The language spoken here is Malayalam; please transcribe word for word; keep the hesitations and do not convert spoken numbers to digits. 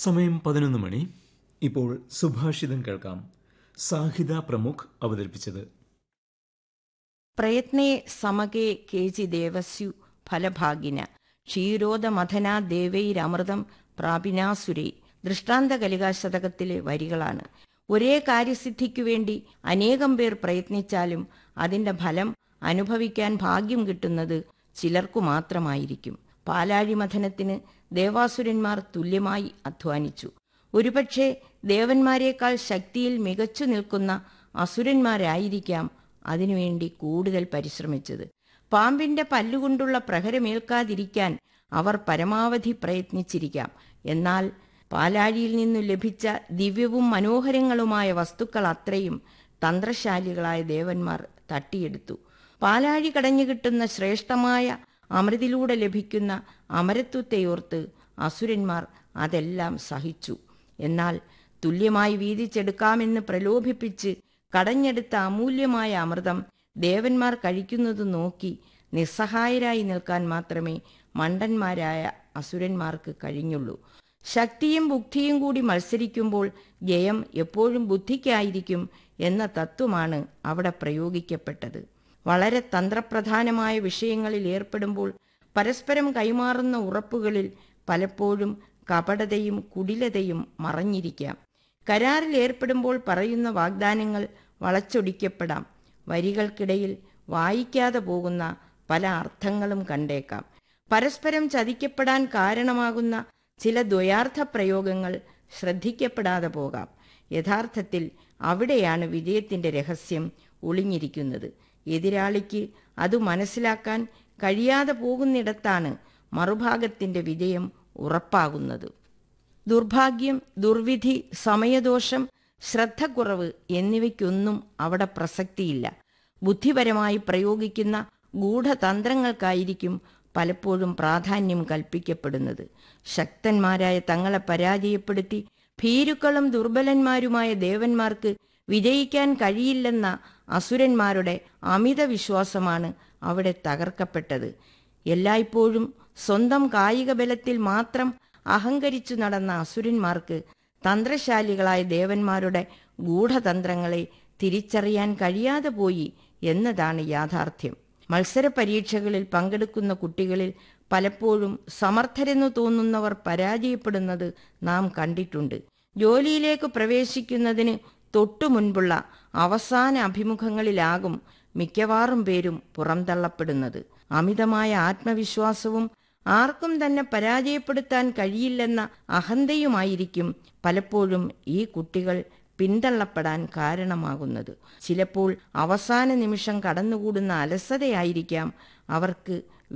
സമയം പതിനൊന്ന് മണി. ഇപ്പോൾ സുഭാഷിതം കേൾക്കാം. സാഹിത പ്രമുഖ് അവതരിപ്പിച്ചത്. പ്രയത്നേ സമകേ കേചി ദേവസ്യു ഫലഭാഗിന ക്ഷീരോദമഥനാ ദേവൈരമൃതം പ്രാപിനാസുരൈ. ദൃഷ്ടാന്ത കലികാശതകത്തിലെ വരികളാണ്. ഒരേ കാര്യസിദ്ധിക്കു വേണ്ടി അനേകം പേർ പ്രയത്നിച്ചാലും അതിൻ്റെ ഫലം അനുഭവിക്കാൻ ഭാഗ്യം കിട്ടുന്നത് ചിലർക്കു മാത്രമായിരിക്കും. പാലാഴിമഥനത്തിന് ദേവാസുരന്മാർ തുല്യമായി അധ്വാനിച്ചു. ഒരുപക്ഷെ ദേവന്മാരെക്കാൾ ശക്തിയിൽ മികച്ചു നിൽക്കുന്ന അസുരന്മാരായിരിക്കാം അതിനുവേണ്ടി കൂടുതൽ പരിശ്രമിച്ചത്. പാമ്പിൻ്റെ പല്ലുകൊണ്ടുള്ള പ്രഹരമേൽക്കാതിരിക്കാൻ അവർ പരമാവധി പ്രയത്നിച്ചിരിക്കാം. എന്നാൽ പാലാഴിയിൽ നിന്നു ലഭിച്ച ദിവ്യവും മനോഹരങ്ങളുമായ വസ്തുക്കൾ അത്രയും തന്ത്രശാലികളായ ദേവന്മാർ തട്ടിയെടുത്തു. പാലാഴി കടഞ്ഞു കിട്ടുന്ന ശ്രേഷ്ഠമായ അമൃതിലൂടെ ലഭിക്കുന്ന അമരത്വത്തെയോർത്ത് അസുരന്മാർ അതെല്ലാം സഹിച്ചു. എന്നാൽ തുല്യമായി വീതിച്ചെടുക്കാമെന്ന് പ്രലോഭിപ്പിച്ച് കടഞ്ഞെടുത്ത അമൂല്യമായ അമൃതം ദേവന്മാർ കഴിക്കുന്നത് നോക്കി നിസ്സഹായരായി നിൽക്കാൻ മാത്രമേ മണ്ടന്മാരായ അസുരന്മാർക്ക് കഴിഞ്ഞുള്ളൂ. ശക്തിയും ബുദ്ധിയും കൂടി മത്സരിക്കുമ്പോൾ ജയം എപ്പോഴും ബുദ്ധിക്കായിരിക്കും എന്ന തത്വമാണ് അവിടെ പ്രയോഗിക്കപ്പെട്ടത്. വളരെ തന്ത്രപ്രധാനമായ വിഷയങ്ങളിൽ ഏർപ്പെടുമ്പോൾ പരസ്പരം കൈമാറുന്ന ഉറപ്പുകളിൽ പലപ്പോഴും കപടതയും കുടിലതയും മറഞ്ഞിരിക്കാം. കരാറിൽ ഏർപ്പെടുമ്പോൾ പറയുന്ന വാഗ്ദാനങ്ങൾ വളച്ചൊടിക്കപ്പെടാം. വരികൾക്കിടയിൽ വായിക്കാതെ പോകുന്ന പല അർത്ഥങ്ങളും കണ്ടേക്കാം. പരസ്പരം ചതിക്കപ്പെടാൻ കാരണമാകുന്ന ചില ദ്വയാർത്ഥ പ്രയോഗങ്ങൾ ശ്രദ്ധിക്കപ്പെടാതെ പോകാം. യഥാർത്ഥത്തിൽ അവിടെയാണ് വിജയത്തിൻ്റെ രഹസ്യം ഒളിഞ്ഞിരിക്കുന്നത്. എതിരാളിക്ക് അത് മനസ്സിലാക്കാൻ കഴിയാതെ പോകുന്നിടത്താണ് മറുഭാഗത്തിൻ്റെ വിജയം ഉറപ്പാകുന്നത്. ദുർഭാഗ്യം, ദുർവിധി, സമയദോഷം, ശ്രദ്ധക്കുറവ് എന്നിവയ്ക്കൊന്നും അവിടെ പ്രസക്തിയില്ല. ബുദ്ധിപരമായി പ്രയോഗിക്കുന്ന ഗൂഢതന്ത്രങ്ങൾക്കായിരിക്കും പലപ്പോഴും പ്രാധാന്യം കൽപ്പിക്കപ്പെടുന്നത്. ശക്തന്മാരായ തങ്ങളെ പരാജയപ്പെടുത്തി ഭീരുക്കളും ദുർബലന്മാരുമായ ദേവന്മാർക്ക് വിജയിക്കാൻ കഴിയില്ലെന്ന അസുരന്മാരുടെ അമിത വിശ്വാസമാണ് അവിടെ തകർക്കപ്പെട്ടത്. എല്ലായ്പ്പോഴും സ്വന്തം കായിക ബലത്തിൽ മാത്രം അഹങ്കരിച്ചു നടന്ന അസുരന്മാർക്ക് തന്ത്രശാലികളായ ദേവന്മാരുടെ ഗൂഢതന്ത്രങ്ങളെ തിരിച്ചറിയാൻ കഴിയാതെ പോയി എന്നതാണ് യാഥാർത്ഥ്യം. മത്സര പരീക്ഷകളിൽ പങ്കെടുക്കുന്ന കുട്ടികളിൽ പലപ്പോഴും സമർത്ഥരെന്നു തോന്നുന്നവർ പരാജയപ്പെടുന്നത് നാം കണ്ടിട്ടുണ്ട്. ജോലിയിലേക്ക് പ്രവേശിക്കുന്നതിന് തൊട്ടു മുൻപുള്ള അവസാന അഭിമുഖങ്ങളിലാകും മിക്കവാറും പേരും പുറംതള്ളപ്പെടുന്നത്. അമിതമായ ആത്മവിശ്വാസവും ആർക്കും തന്നെ പരാജയപ്പെടുത്താൻ കഴിയില്ലെന്ന അഹന്തയുമായിരിക്കും പലപ്പോഴും ഈ കുട്ടികൾ പിന്തള്ളപ്പെടാൻ കാരണമാകുന്നത്. ചിലപ്പോൾ അവസാന നിമിഷം കടന്നുകൂടുന്ന അലസതയായിരിക്കാം അവർക്ക്